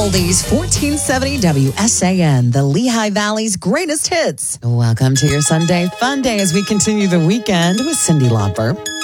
Oldies 1470 WSAN, the Lehigh Valley's greatest hits. Welcome to your Sunday fun day as we continue the weekend with Cyndi Lauper.